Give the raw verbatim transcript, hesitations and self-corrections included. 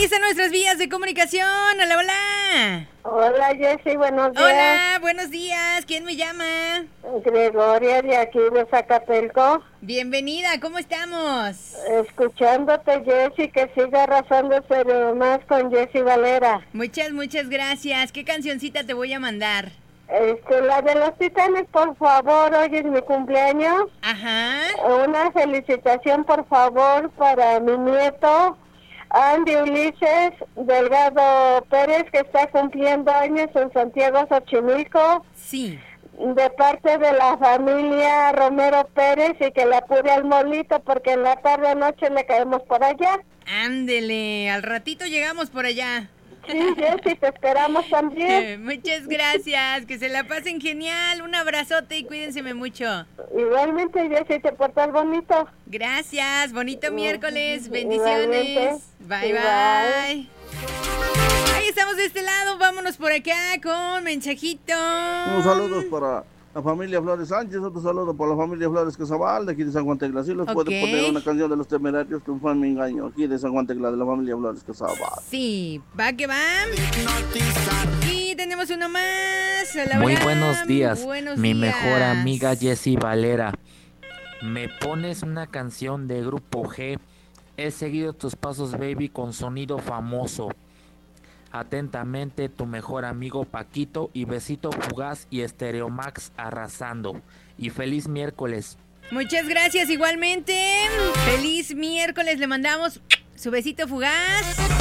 están nuestras vías de comunicación. Hola, hola. Hola, Jessy, buenos días. Hola, buenos días. ¿Quién me llama? Gregoria, de aquí de Zacatelco. Bienvenida, ¿cómo estamos? Escuchándote, Jessy, que siga arrasándose más con Jessy Valera. Muchas, muchas gracias. ¿Qué cancioncita te voy a mandar? Este, la de los Titanes, por favor, hoy es mi cumpleaños. Ajá. Una felicitación, por favor, para mi nieto, Andy Ulises Delgado Pérez, que está cumpliendo años en Santiago, Xochimilco. Sí. De parte de la familia Romero Pérez, y que le apure al molito porque en la tarde noche le caemos por allá. Ándele, al ratito llegamos por allá. Sí, Jessy, te esperamos también. Muchas gracias, que se la pasen genial, un abrazote y cuídense mucho. Igualmente, Jessy, te portas bonito. Gracias, bonito miércoles, Igualmente. bendiciones. Bye, Bye. bye. Ahí estamos de este lado, vámonos por acá con mensajito. Unos saludos para la familia Flores Sánchez, otro saludo para la familia Flores Casabal, de aquí de San Juan Tecla. Si les Ok. puede poner una canción de los Temerarios, que fue mi engaño, aquí de San Juan Tecla, de la familia Flores Casabal. Sí, va que va. Y tenemos uno más. Hola, Muy hola. buenos días, Buenos mi días. mejor amiga Jessy Valera. Me pones una canción de Grupo G. He seguido tus pasos, baby, con sonido famoso. Atentamente, tu mejor amigo Paquito, y besito fugaz y Stereo Max arrasando. Y feliz miércoles. Muchas gracias igualmente. Feliz miércoles, le mandamos su besito fugaz.